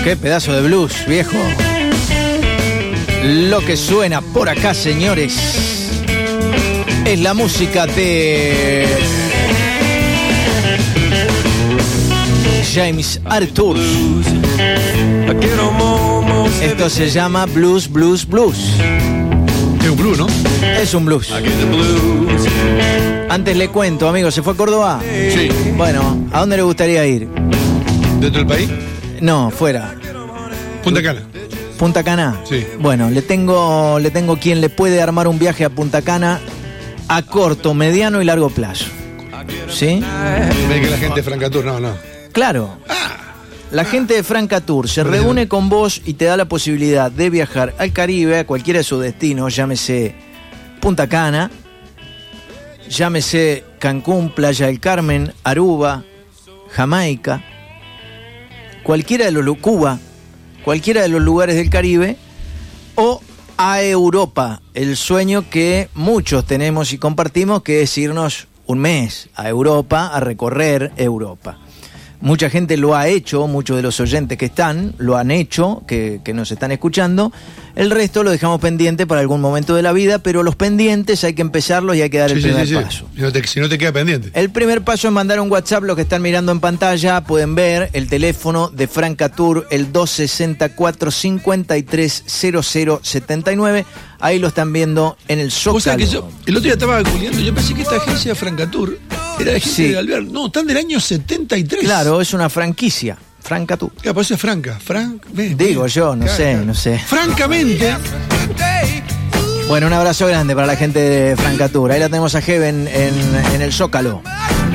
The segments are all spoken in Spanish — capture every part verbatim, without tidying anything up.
Qué pedazo de blues, viejo. Lo que suena por acá, señores, es la música de James Arthur. Esto se llama Blues, Blues, Blues. Es un blues, ¿no? Es un blues. Antes le cuento, amigo, ¿se fue a Córdoba? Sí. Bueno, ¿a dónde le gustaría ir? ¿Dentro del país? No, fuera. Punta Cana. ¿Punta Cana? Sí. Bueno, le tengo, le tengo quien le puede armar un viaje a Punta Cana a corto, mediano y largo plazo. ¿Sí? Ve que la gente de Francatur, no, no. Claro. La gente de Francatur se reúne con vos y te da la posibilidad de viajar al Caribe, a cualquiera de sus destinos, llámese Punta Cana, llámese Cancún, Playa del Carmen, Aruba, Jamaica, cualquiera de los Cuba, cualquiera de los lugares del Caribe, o a Europa, el sueño que muchos tenemos y compartimos, que es irnos un mes a Europa, a recorrer Europa. Mucha gente lo ha hecho, muchos de los oyentes que están lo han hecho, que, que nos están escuchando. El resto lo dejamos pendiente para algún momento de la vida, pero los pendientes hay que empezarlos y hay que dar Sí, el sí, primer sí, sí. paso. Si no, te, si no te queda pendiente. El primer paso es mandar un WhatsApp, los que están mirando en pantalla pueden ver el teléfono de Francatur, el dos sesenta y cuatro, cincuenta y tres, cero cero setenta y nueve. Ahí lo están viendo en el Zócalo. O sea que yo, el otro día estaba googleando, yo pensé que esta agencia de Francatur era de gente Sí. de Alvear. No, están del año setenta y tres. Claro, es una franquicia, Francatur. Claro, por eso es Franca. Frank, ven, Digo ven. yo, no Claro, sé, claro. no sé. Francamente, Bueno, un abrazo grande para la gente de Francatur. Ahí la tenemos a Heaven en, en el Zócalo.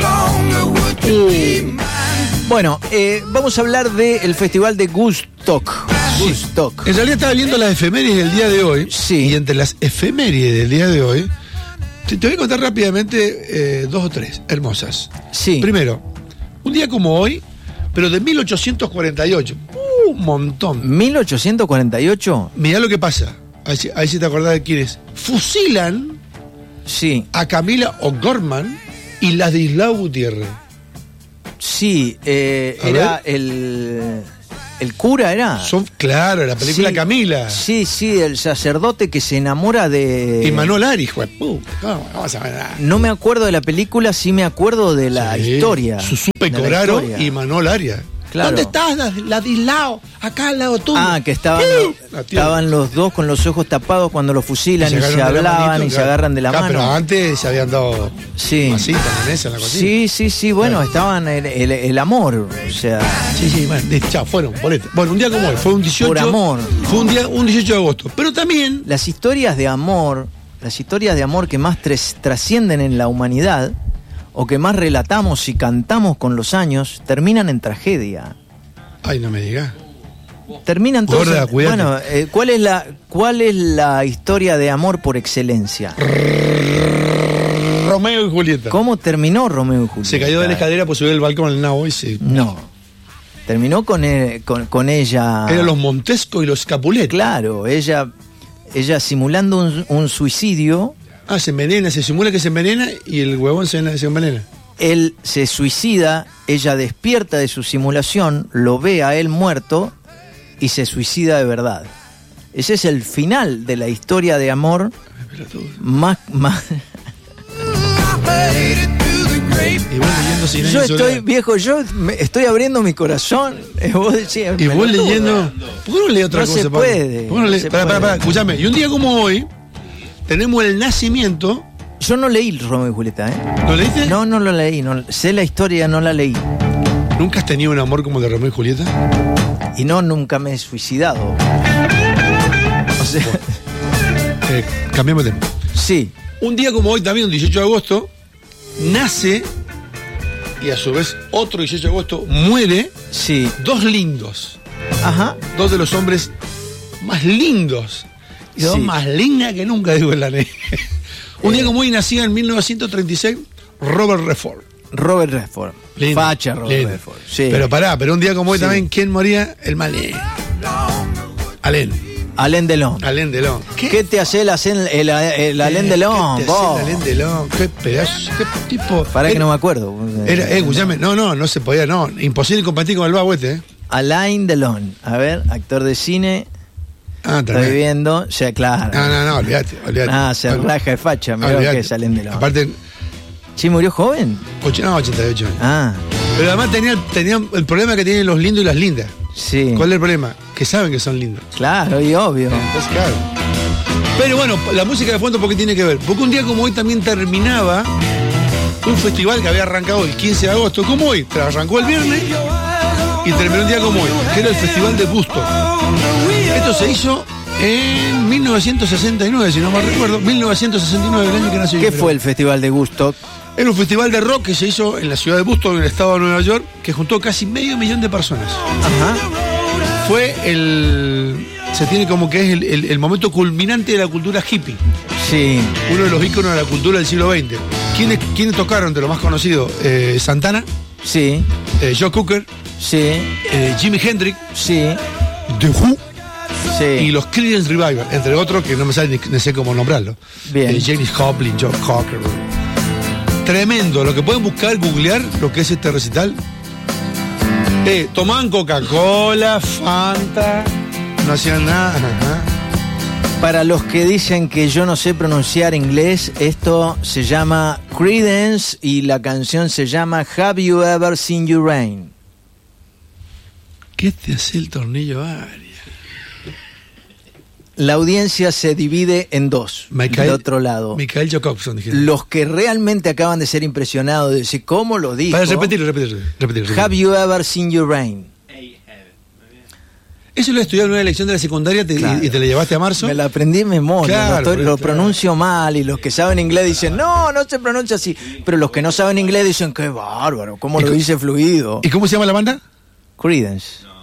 Y, bueno, eh, vamos a hablar del festival de Woodstock. Woodstock. en realidad estaba viendo las efemérides del día de hoy. Sí. Y entre las efemérides del día de hoy, te, te voy a contar rápidamente eh, dos o tres hermosas. Sí. Primero, un día como hoy, pero de mil ochocientos cuarenta y ocho. Uh, un montón. mil ochocientos cuarenta y ocho. Mirá lo que pasa. Ahí, sí- ahí sí te acordás de quién es. Fusilan Sí, a Camila O'Gorman y Ladislao Gutiérrez. sí, eh, A era el, el cura, ¿era? Son, claro, la película Sí. Camila. Sí, sí, el sacerdote que se enamora de... Y Manuel Ari, hijo de puta. No, vamos a ver nada. No me acuerdo de la película, sí me acuerdo de la Sí. historia. Susupe de la Coraro historia. y Manuel Aria. Claro. ¿Dónde estás, Lad- Ladislao? Acá al lado tuyo. Ah, que estaban, ¡Uh! La tía. estaban los dos con los ojos tapados cuando lo fusilan y se, agarran de la hablaban manito, y se claro. agarran de la Ah, pero mano. antes se habían dado Sí. masitas en esa, en la cocina. Sí, sí, sí, bueno, Claro. estaban el, el- el amor, o sea, Sí, sí, bueno, de- chao, fueron, boleta. Bueno, un día como hoy, fue un dieciocho. Por amor. Fue un día, un dieciocho de agosto. Pero también, las historias de amor, las historias de amor que más tres- trascienden en la humanidad o que más relatamos y cantamos con los años, terminan en tragedia. ay, no me digas. Terminan todos. Gorda, en- cuídate. bueno, eh, ¿cuál es la cuál es la historia de amor por excelencia? Romeo y Julieta. ¿Cómo terminó Romeo y Julieta? Se cayó de la escalera por subir el balcón al nabo y se... No. Terminó con, eh, con, con ella. Eran los Montesco y los Capulet. Claro, ella, ella simulando un, un suicidio, Ah, se envenena, se simula que se envenena y el huevón se, se envenena. él se suicida, ella despierta de su simulación, lo ve a él muerto y se suicida de verdad. Ese es el final de la historia de amor más... más Y vos leyendo Sin yo Años de estoy, Soledad. viejo, yo me- estoy abriendo mi corazón. eh, Vos decías, Y vos pelotudo. leyendo... ¿Por qué no lees otra No cosa, se Pablo? puede, ¿Por qué no lees- no se pará, pará, puede. pará, escúchame. Y un día como hoy, tenemos el nacimiento... Yo no leí Romeo y Julieta, ¿eh? ¿Lo leíste? No, no lo leí. No, sé la historia, no la leí. ¿Nunca has tenido un amor como el de Romeo y Julieta? Y no, nunca me he suicidado. O sea, Eh, cambiamos de tema. sí. Un día como hoy, también, un dieciocho de agosto, nace, y a su vez otro dieciocho de agosto, muere, Sí. dos lindos. Ajá. Dos de los hombres más lindos. Y dos Sí. más lindas que nunca, digo en la ley. Un día como hoy nacía en mil novecientos treinta y seis Robert Redford. Robert Redford. Lindo, Facha Robert lindo. Redford. Sí. Pero pará, pero un día como hoy Sí. también, ¿quién moría? El mal. Alain. Alain Delon. Alain Delon. ¿Qué, te hace el, Alain- el, el Alain Delon? ¿Qué te hace vos? el Alain Delon? Qué pedazo, qué tipo. Pará que Era- no me acuerdo. Era, eh, escuchame, no, no, no se podía, no. Imposible compartir con el vago este, ¿eh? Alain Delon. A ver, actor de cine. Ah, Estoy viendo, o sea, claro. No, no, no, olvídate, olvídate. Ah, se raja de facha, mirá que es Alain Delon. Aparte, ¿sí murió joven? och- no, ochenta y ocho años. Ah, Pero además tenía, tenía el problema que tienen los lindos y las lindas. sí. ¿Cuál es el problema? Que saben que son lindos. Claro, y obvio. Entonces, claro. Pero bueno, la música de fondo, ¿por qué tiene que ver? Porque un día como hoy también terminaba un festival que había arrancado el quince de agosto, como hoy, pero arrancó el viernes y terminó un día como hoy, que era el Festival de Woodstock. Esto se hizo en mil novecientos sesenta y nueve, si no mal recuerdo, mil novecientos sesenta y nueve, el año que nació yo, ¿Qué creo. fue el Festival de Woodstock? Era un festival de rock que se hizo en la ciudad de Woodstock, en el estado de Nueva York, que juntó casi medio millón de personas. Ajá. Fue el... se tiene como que es el, el- el momento culminante de la cultura hippie. Sí. Uno de los íconos de la cultura del siglo veinte. ¿Quiénes, quiénes tocaron de lo más conocido? Eh, Santana, Sí. eh, Joe Cocker, Sí. eh, Jimi Hendrix, Sí. The Who Sí. y los Creedence Revival, entre otros que no me sale ni, ni sé cómo nombrarlo. Bien. Eh, Janis Joplin, Joe Cocker. Tremendo. Lo que pueden buscar, googlear lo que es este recital. Eh, tomaban Coca-Cola, Fanta, no hacían nada. Ajá. Para los que dicen que yo no sé pronunciar inglés, esto se llama Creedence y la canción se llama Have You Ever Seen You Rain? ¿Qué te hace el tornillo Arias? La audiencia se divide en dos. Michael- de otro lado. Michael Jacobson, dijeron. Los que realmente acaban de ser impresionados de decir cómo lo dijo. Para repetirlo, repetirlo, repetirlo. Have You Ever Seen You Rain? Eso lo estudiado en una lección de la secundaria te- Claro. y, y te la llevaste a marzo. Me la aprendí en memoria, Claro, lo, estoy- pero lo claro. pronuncio mal y los que saben inglés dicen, no, no se pronuncia así. Pero los que no saben inglés dicen, qué bárbaro, cómo ¿Y lo co- dice fluido. ¿Y cómo se llama la banda? Creedence.